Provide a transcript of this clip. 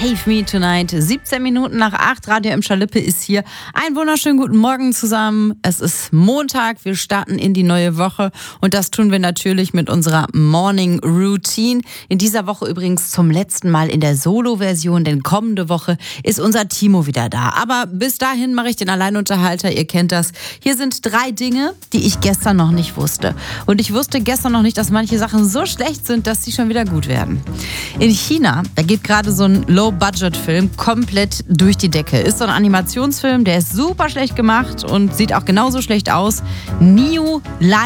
Save Me Tonight. 17 Minuten nach 8, Radio im Schalippe ist hier. Einen wunderschönen guten Morgen zusammen. Es ist Montag, wir starten in die neue Woche und das tun wir natürlich mit unserer Morning Routine. In dieser Woche übrigens zum letzten Mal in der Solo-Version, denn kommende Woche ist unser Timo wieder da. Aber bis dahin mache ich den Alleinunterhalter, ihr kennt das. Hier sind 3 Dinge, die ich gestern noch nicht wusste. Und ich wusste gestern noch nicht, dass manche Sachen so schlecht sind, dass sie schon wieder gut werden. In China, da geht gerade so ein Low-Budget-Film komplett durch die Decke. Ist so ein Animationsfilm, der ist super schlecht gemacht und sieht auch genauso schlecht aus. New